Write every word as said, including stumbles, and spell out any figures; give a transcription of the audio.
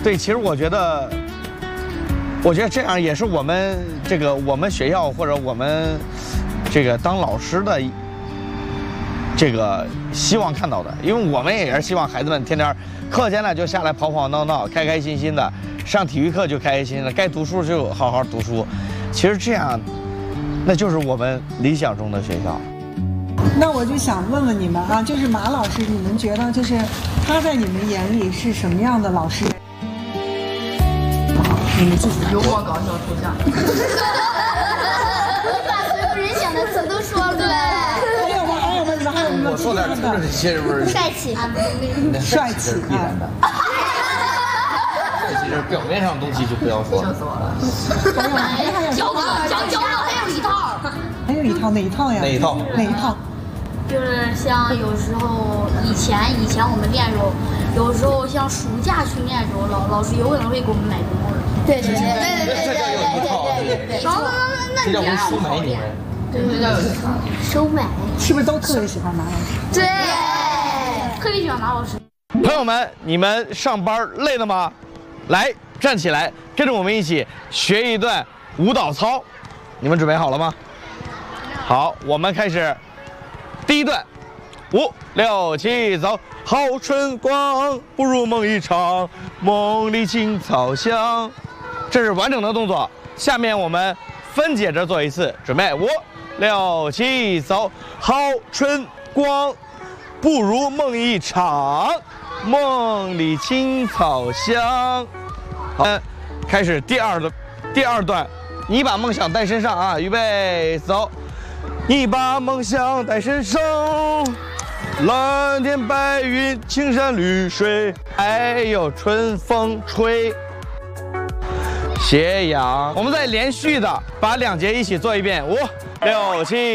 对，其实我觉得，我觉得这样也是我们这个我们学校或者我们这个当老师的这个希望看到的，因为我们也是希望孩子们天天课间呢就下来跑跑闹闹，开开心心的，上体育课就开开心心的，该读书就好好读书。其实这样，那就是我们理想中的学校。 那我就想问问你们啊，就是马老师，你们觉得就是他在你们眼里是什么样的老师？你们自己幽默搞笑抽象。 我把所有人想的词都说了。对。 还有吗？还有吗？你们还有什么？ 我说点听着些是不是？ 帅气。 帅气啊！ 帅气是表面上的东西就不要说。 笑死我了。 教课教教课还有一套。 还有一套哪一套呀？ 哪一套？ 哪一套？ 就是像有时候以前以前我们练时候，有时候像暑假训练的时候，老老师有可能会给我们买东西。对对对对对对对对对。然后那那这叫不收买你们？ 对，这叫有一套。 收买。 是不是都特别喜欢马老师？ 对，特别喜欢马老师。 朋友们，你们上班累了吗？来，站起来，跟着我们一起学一段舞蹈操。你们准备好了吗？好，我们开始。第一段，五六七走，好春光，不如梦一场，梦里青草香。这是完整的动作，下面我们分解着做一次，准备五六七走，好春光，不如梦一场，梦里青草香。好，开始第二的第二段，你把梦想带身上啊，预备走。你把梦想带身上，蓝天白云，青山绿水，还有春风吹。斜阳，我们再连续的把两节一起做一遍，五六七。